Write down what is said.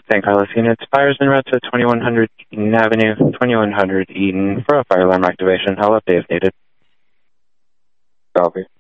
San Carlos units. Fires en route to 2100 Eaton Avenue, 2100 Eaton for a fire alarm activation. I'll update if needed. Copy.